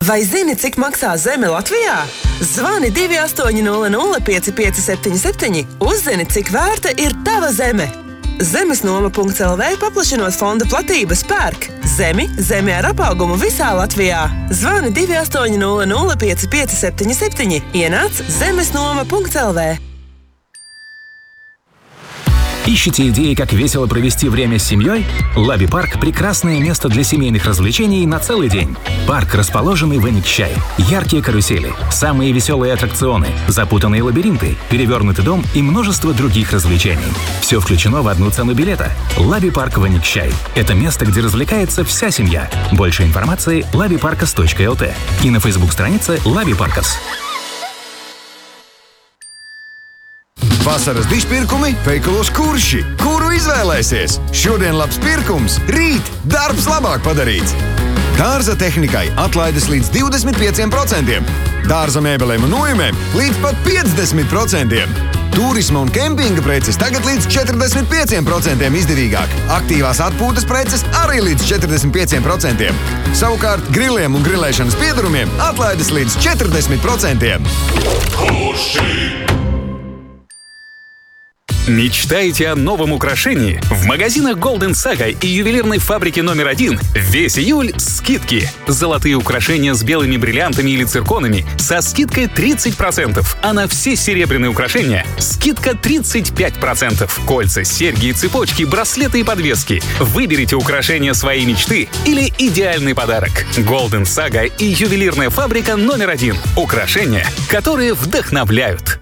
Vai zini, cik maksā zeme Latvijā? Zvani 2800 5577, uzzini, cik vērta ir tava zeme. Zemesnoma.lv paplašinot fonda platības pērk zemi ar apaugumu visā Latvijā. Zvani 2800 5577, ienāc zemesnoma.lv. Ищете идеи, как весело провести время с семьей? Лаби-парк – прекрасное место для семейных развлечений на целый день. Парк, расположенный в Эникчае. Яркие карусели, самые веселые аттракционы, запутанные лабиринты, перевернутый дом и множество других развлечений. Все включено в одну цену билета. Лаби-парк в Эникчае. Это место, где развлекается вся семья. Больше информации – labiparkas.lt и на Facebook-странице Labi-Parkas. Vasaras dižpirkumi veikalos Kurši. Kuru izvēlēsies? Šodien labs pirkums, rīt darbs labāk padarīts. Dārza tehnikai atlaides līdz 25%. Dārza mēbelēm un nojumēm līdz pat 50%. Turisma un kempinga preces tagad līdz 45% izdevīgāk. Aktīvās atpūtas preces arī līdz 45%. Savukārt griliem un grilēšanas piedarumiem atlaides līdz 40%. Kurši! Мечтаете о новом украшении? В магазинах Golden Saga и ювелирной фабрике номер 1 весь июль скидки. Золотые украшения с белыми бриллиантами или цирконами со скидкой 30%, а на все серебряные украшения скидка 35%. Кольца, серьги и цепочки, браслеты и подвески. Выберите украшения своей мечты или идеальный подарок. Golden Saga и ювелирная фабрика номер 1. Украшения, которые вдохновляют.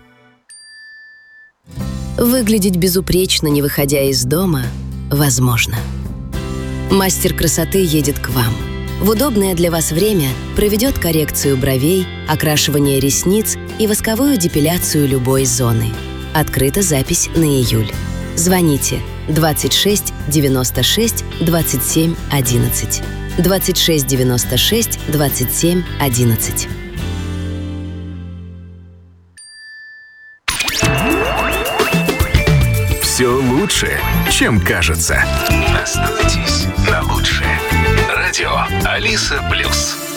Выглядеть безупречно, не выходя из дома, возможно. Мастер красоты едет к вам. В удобное для вас время проведет коррекцию бровей, окрашивание ресниц и восковую депиляцию любой зоны. Открыта запись на июль. Звоните 26 96 27 11. 26 96 27 11. Все лучше, чем кажется. Остановитесь на лучшее. Радио Алиса Плюс.